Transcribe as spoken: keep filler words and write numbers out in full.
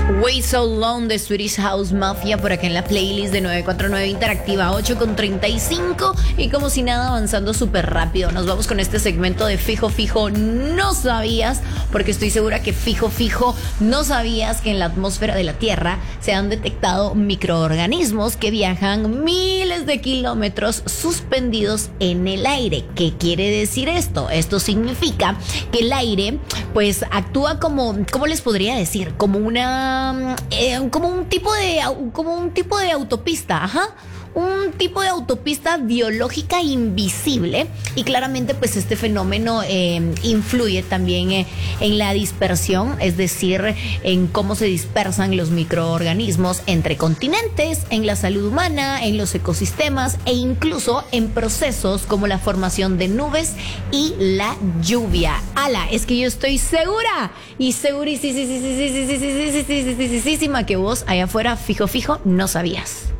Way So Long de Swedish House Mafia por acá en la playlist de nueve cuatro nueve Interactiva, ocho con treinta y cinco. Y como si nada, avanzando súper rápido, nos vamos con este segmento de Fijo Fijo No Sabías, porque estoy segura que Fijo Fijo no sabías que en la atmósfera de la Tierra se han detectado microorganismos que viajan miles de kilómetros suspendidos en el aire. ¿Qué quiere decir esto? Esto significa que el aire pues actúa como, ¿cómo les podría decir? Como una, eh, como un tipo de, como un tipo de autopista, ajá. Un tipo de autopista biológica invisible, y claramente pues este fenómeno eh, influye también eh, en la dispersión, es decir, en cómo se dispersan los microorganismos entre continentes, en la salud humana, en los ecosistemas e incluso en procesos como la formación de nubes y la lluvia. Ala, es que yo estoy segura y segurísima que vos allá afuera fijo fijo no sabías.